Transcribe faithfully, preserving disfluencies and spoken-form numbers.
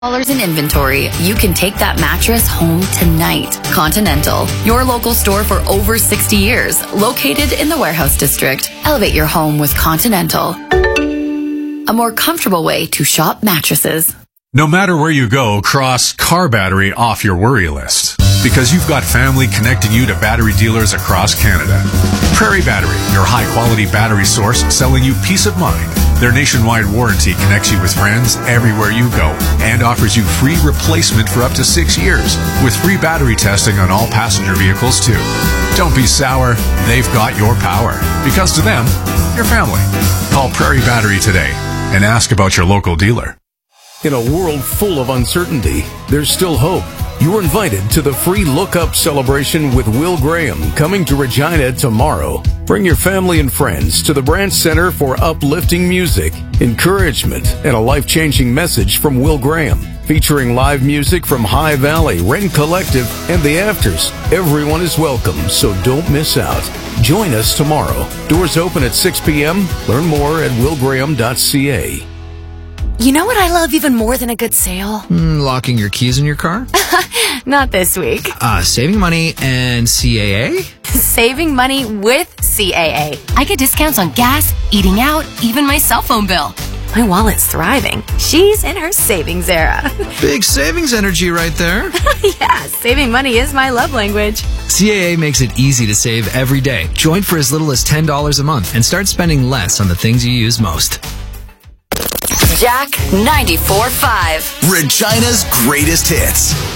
dollars in inventory, you can take that mattress home tonight. Continental, your local store for over sixty years, located in the Warehouse District. Elevate your home with Continental. A more comfortable way to shop mattresses. No matter where you go, cross car battery off your worry list. Because you've got family connecting you to battery dealers across Canada. Prairie Battery, your high-quality battery source, selling you peace of mind. Their nationwide warranty connects you with friends everywhere you go and offers you free replacement for up to six years with free battery testing on all passenger vehicles too. Don't be sour, they've got your power. Because to them, you're family. Call Prairie Battery today and ask about your local dealer. In a world full of uncertainty, there's still hope. You're invited to the free Look Up celebration with Will Graham coming to Regina tomorrow. Bring your family and friends to the Branch Center for uplifting music, encouragement, and a life-changing message from Will Graham. Featuring live music from High Valley, Rent Collective, and The Afters. Everyone is welcome, so don't miss out. Join us tomorrow. Doors open at six p.m. Learn more at will graham dot c a. You know what I love even more than a good sale? Mm, locking your keys in your car? Not this week. Uh, saving money and C A A? Saving money with C A A. I get discounts on gas, eating out, even my cell phone bill. My wallet's thriving. She's in her savings era. Big savings energy right there. Yeah, saving money is my love language. C A A makes it easy to save every day. Join for as little as ten dollars a month and start spending less on the things you use most. Jack ninety-four point five. Regina's greatest hits.